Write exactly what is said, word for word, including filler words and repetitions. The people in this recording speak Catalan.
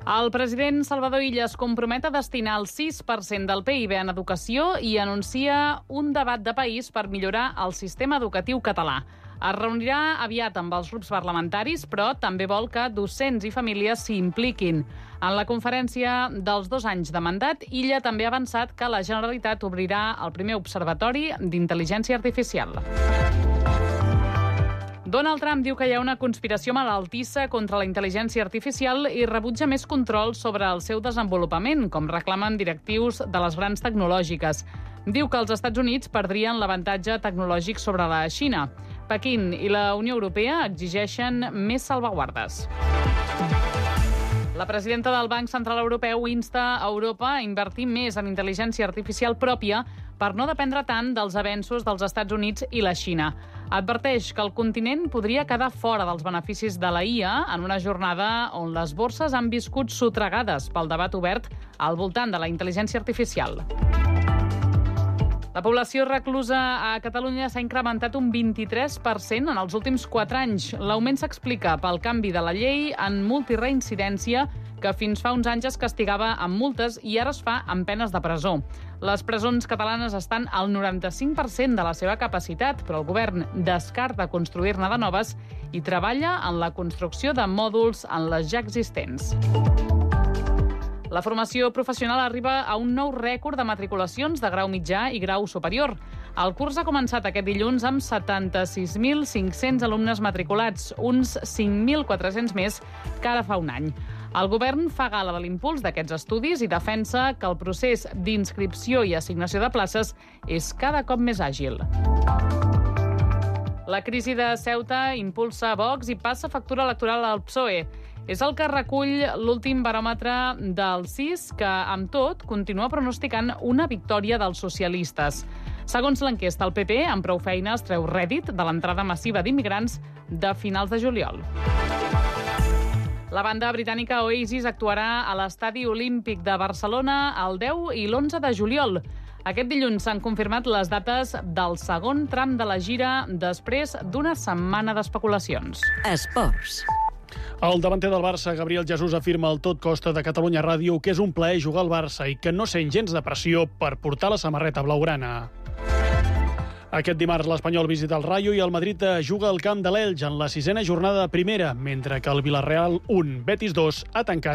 El president Salvador Illa es compromet a destinar el sis per cent del P I B en educació i anuncia un debat de país per millorar el sistema educatiu català. Es reunirà aviat amb els grups parlamentaris, però també vol que docents i famílies s'hi impliquin. En la conferència dels dos anys de mandat, Illa també ha avançat que la Generalitat obrirà el primer observatori d'intel·ligència artificial. Donald Trump diu que hi ha una conspiració malaltissa contra la intel·ligència artificial i rebutja més control sobre el seu desenvolupament, com reclamen directius de les grans tecnològiques. Diu que els Estats Units perdrien l'avantatge tecnològic sobre la Xina. Pequín i la Unió Europea exigeixen més salvaguardes. La presidenta del Banc Central Europeu insta a Europa a invertir més en intel·ligència artificial pròpia per no dependre tant dels avenços dels Estats Units i la Xina. Adverteix que el continent podria quedar fora dels beneficis de la I A en una jornada on les borses han viscut sotregades pel debat obert al voltant de la intel·ligència artificial. La població reclusa a Catalunya s'ha incrementat un vint-i-tres per cent en els últims quatre anys. L'augment s'explica pel canvi de la llei en multireincidència que fins fa uns anys es castigava amb multes i ara es fa amb penes de presó. Les presons catalanes estan al noranta-cinc per cent de la seva capacitat, però el govern descarta construir-ne de noves i treballa en la construcció de mòduls en les ja existents. La formació professional arriba a un nou rècord de matriculacions de grau mitjà i grau superior. El curs ha començat aquest dilluns amb setanta-sis mil cinc-cents alumnes matriculats, uns cinc mil quatre-cents més que ara fa un any. El govern fa gala de l'impuls d'aquests estudis i defensa que el procés d'inscripció i assignació de places és cada cop més àgil. La crisi de Ceuta impulsa Vox i passa factura electoral al P S O E. És el que recull l'últim baròmetre del C I S, que, amb tot, continua pronosticant una victòria dels socialistes. Segons l'enquesta, el P P, amb prou feines, treu rèdit de l'entrada massiva d'immigrants de finals de juliol. La banda britànica Oasis actuarà a l'Estadi Olímpic de Barcelona el deu i l'onze de juliol. Aquest dilluns s'han confirmat les dates del segon tram de la gira després d'una setmana d'especulacions. Esports. El davanter del Barça, Gabriel Jesús, afirma al Tot Costa de Catalunya Ràdio que és un plaer jugar al Barça i que no sent gens de pressió per portar la samarreta blaugrana. Aquest dimarts l'Espanyol visita el Rayo i el Madrid juga al camp de l'Elx en la sisena jornada de primera, mentre que el Villarreal un, Betis dos ha tancat